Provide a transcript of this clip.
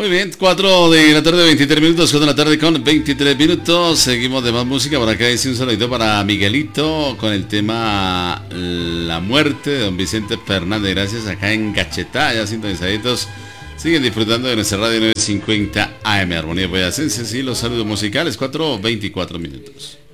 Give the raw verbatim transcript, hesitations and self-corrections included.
Muy bien, cuatro de la tarde, veintitrés minutos, cuatro de la tarde con veintitrés minutos. Seguimos de más música. Por acá dice un saludito para Miguelito con el tema La Muerte de don Vicente Fernández. Gracias, acá en Cachetá, ya sintonizaditos. Siguen disfrutando de nuestra radio novecientos cincuenta A M, Armonía Boyacense. Sí, los saludos musicales, cuatro veinticuatro minutos.